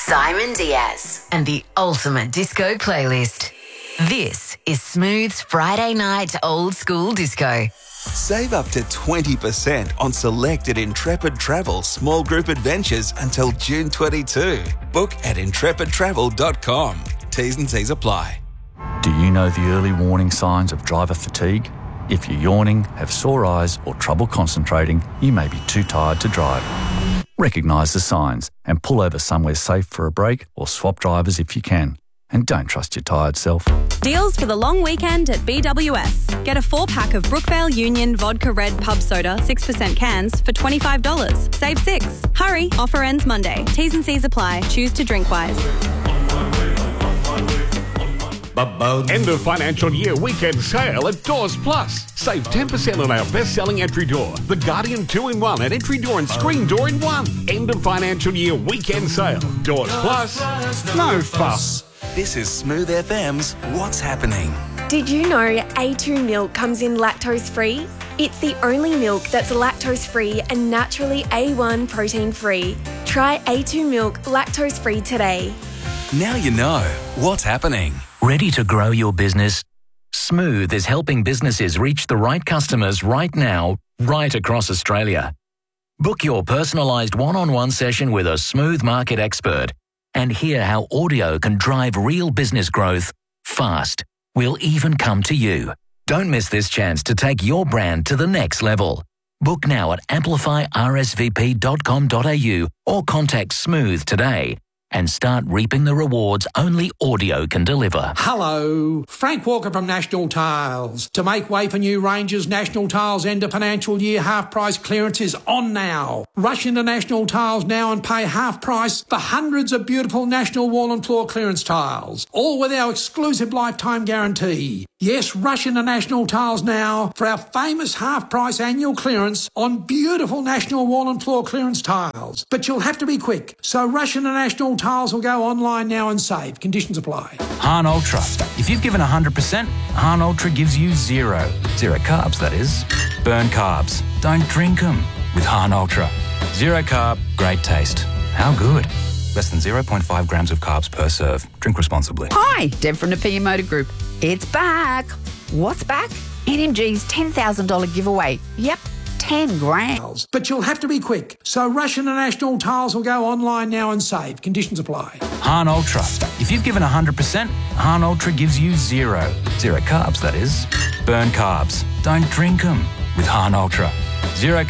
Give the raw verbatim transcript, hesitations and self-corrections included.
Simon Diaz, and the ultimate disco playlist. This is Smooth's Friday Night Old School Disco. Save up to twenty percent on selected Intrepid Travel small group adventures until June twenty-second. Book at intrepid travel dot com. T's and C's apply. Do you know the early warning signs of driver fatigue? If you're yawning, have sore eyes or trouble concentrating, you may be too tired to drive. Recognise the signs and pull over somewhere safe for a break or swap drivers if you can. And don't trust your tired self. Deals for the long weekend at B W S. Get a four-pack of Brookvale Union Vodka Red Pub Soda, six percent cans for twenty-five dollars. Save six. Hurry, offer ends Monday. T's and C's apply. Choose to drink wise. End of financial year weekend sale at Doors Plus. Save ten percent on our best-selling entry door, the Guardian two in one, and entry door and screen door in one. End of financial year weekend sale. Doors Plus. No fuss. This is Smooth F M's What's Happening. Did you know A two milk comes in lactose-free? It's the only milk that's lactose-free and naturally A one protein-free. Try A two milk lactose-free today. Now you know what's happening. Ready to grow your business? Smooth is helping businesses reach the right customers right now, right across Australia. Book your personalised one-on-one session with a Smooth market expert and hear how audio can drive real business growth fast. We'll even come to you. Don't miss this chance to take your brand to the next level. Book now at amplify r s v p dot com dot a u or contact Smooth today and start reaping the rewards only audio can deliver. Hello, Frank Walker from National Tiles. To make way for new ranges, National Tiles end of financial year half price clearance is on now. Rush into National Tiles now and pay half price for hundreds of beautiful National wall and floor clearance tiles, all with our exclusive lifetime guarantee. Yes, rush into National Tiles now for our famous half price annual clearance on beautiful National wall and floor clearance tiles. But you'll have to be quick, so rush into National Tiles will go online now and save. Conditions apply. Hahn Ultra. If you've given one hundred percent, Hahn Ultra gives you zero. Zero carbs, that is. Burn carbs. Don't drink them with Hahn Ultra. Zero carb, great taste. How good? Less than zero point five grams of carbs per serve. Drink responsibly. Hi, Deb from the P M Motor Group. It's back. What's back? N M G's ten thousand dollars giveaway. Yep. ten grand. But you'll have to be quick, so rush into National Tiles will go online now and save. Conditions apply. Hahn Ultra. If you've given one hundred percent, Hahn Ultra gives you zero. Zero carbs, that is. Burn carbs. Don't drink them with Hahn Ultra. Zero